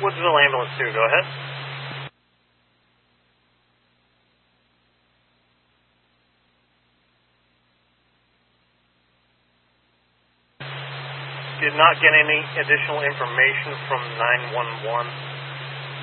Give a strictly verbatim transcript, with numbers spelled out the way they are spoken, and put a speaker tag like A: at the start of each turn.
A: Woodsville Ambulance two, go ahead. Did not get any additional information from nine one one.